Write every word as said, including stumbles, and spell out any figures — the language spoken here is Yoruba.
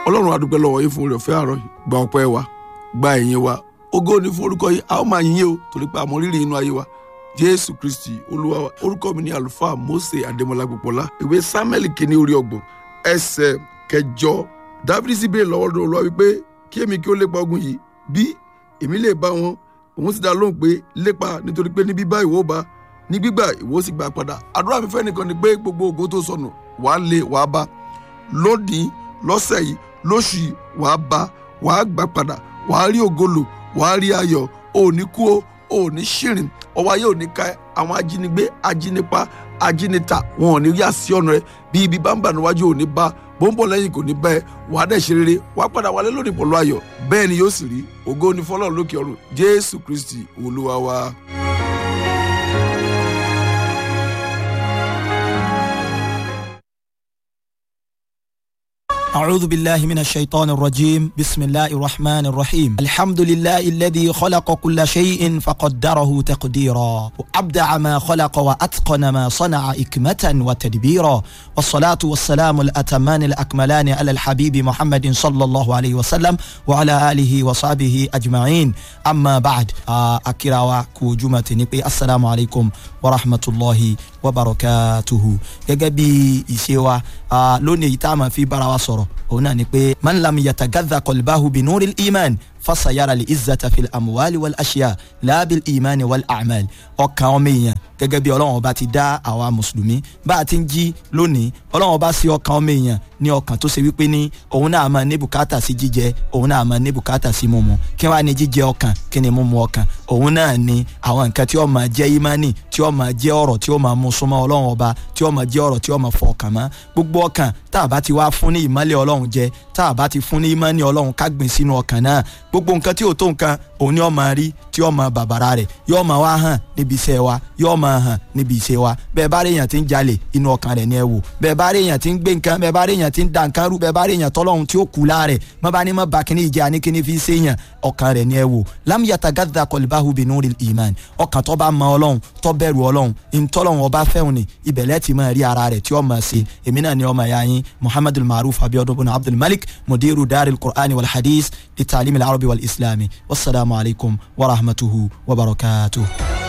ọlọ́run a dúpẹ́ lọ́wọ́ yín fún oore ọ̀fẹ́ àárọ̀ yìí, gba ọpẹ́ wa gba ìyìn wa, ògo ni fún orúkọ yìí, a ó máa yìn o torí pé a mọ rírì inú ayé wa. Jésù Kristi Olúwa wa. Orúkọ mi ni àlùfáà Mósè Adémọ́lá Pópọ́lá. Ìwé Sámúẹ́lì kìíní orí ọgbọ̀n ẹsẹ̀ kẹjọ. Dáfídì sì béèrè lọ́wọ́ Olúwa wípé kí èmi kí ó lépa ogun yìí bí èmi lè bá wọn. Òun sì dá lóhùn pé lépa, nítorí pé ní bíbá ìwọ bá, ní gbígbà ìwọ sì gbà padà. Àdúrà mi fẹ́ nìkan ni pé gbogbo ògo tó sọnù wàá lé wàá bá. Lónìí, lọ́sẹ̀ yìí, lóṣù yìí wàá bá, wàá gbà padà, wàá rí ògo lò, wàá rí ayọ̀, ò ní kú o, ò ní ṣìrìn, ọwọ́ ayé ò ní ká àwọn ajínigbé, ajínipa, ajínita, wọn ò ní yà sí ọ̀nà rẹ. Bí ibi bá ń bà níwájú ò ní bá, bó ń bọ̀ lẹ́yìn kò ní bá ẹ, wàá dẹ̀ ṣe rere, wàá padà wálé lónìí pẹ̀lú ayọ̀. Bẹ́ẹ̀ ni yóò sì rí. Ògo ni fọ́lọ́run lókè ọ̀run. Jésù Kristi Olúwa wa. أعوذ بالله من الشيطان الرجيم بسم الله الرحمن الرحيم الحمد لله الذي خلق كل شيء فقدره تقديرا وأبدع ما خلق وأتقن ما صنع إكمة وتدبيرا والصلاة والسلام الأتمان الأكملان على الحبيب محمد صلى الله عليه وسلم وعلى آله وصحبه أجمعين أما بعد أكراوا كوجمة نبي السلام عليكم ورحمة الله وبركاته يجبي إسيوا لوني تاما في براوسر هنا نبي من لم يتغذى قلبه بنور الإيمان فسيرى العزة في الأموال والأشياء لا بالإيمان والأعمال. ọkàn ọmọ èèyàn gẹ́gẹ́ bí Ọlọ́run ọba ti dá àwa mùsùlùmí bá a ti ń jí lónìí, Ọlọ́run ọba sí ọkàn ọmọ èèyàn ní ọkàn tó ṣe wípé ní òun náà máa ní bùkátà sí jíjẹ, òun náà máa ní bùkátà sí mímu. Kí wàá ní jíjẹ ọkàn, kí ni mímu ọkàn? Òun náà ni àwọn nǹkan tí ó máa jẹ́ ìmánì, tí ó máa jẹ́ ọ̀rọ̀ tí ó máa mú súnmọ́ Ọlọ́run ọba, tí ó máa jẹ́ ọ̀rọ̀ tí ó máa fọ ọkàn mọ́. Gbogbo ọkàn tá a bá ti wá fún ní ìmọ́lẹ̀ Ọlọ́run jẹ, tá a bá ti fún ní ìmánì Ọlọ́run ká gbìn sínú ọkàn náà, gbogbo nǹkan tí ò tó nǹkan òun ni ó máa rí, tí ó máa bàbàrà rẹ̀, yóò máa wá hàn níbi iṣẹ́ wa, yóò máa hàn níbi iṣẹ́ wa. Bẹ́ẹ̀ bá rí èèyàn tí ń jalè, inú ọkàn rẹ̀ ni ẹ wò. Bẹ́ẹ̀ bá rí èèyàn tí ń gbé nǹkan, bẹ́ẹ̀ bá rí èèyàn tí ń da nǹkan rú, bẹ́ẹ̀ bá rí èèyàn tọ́lọ́hun tí ó kú láàrẹ̀, má bá ní má ba kíní ìjà ní kíní fi ṣe èèyàn, ọkàn rẹ̀ ni ẹ wò. Lam yatagadda qalbahu binuril iman. Ọkàn tó bá mọ Ọlọ́run, tó bẹ̀rù Ọlọ́run, ìtọ́lọ́hun ọba fẹ́hùn ni, ibẹ̀ lẹ́ ti máa rí ara rẹ̀ tí ó máa ṣe. Èmi náà ni ọmọ ìyá yín Muhammadul Maruf Abiodun bin Abdul Malik, mudiru daril Qur'ani wal hadith li ta'lim al arabi wal islami. Wassalamu alaikum wa rahmatuhu wa barakatuh.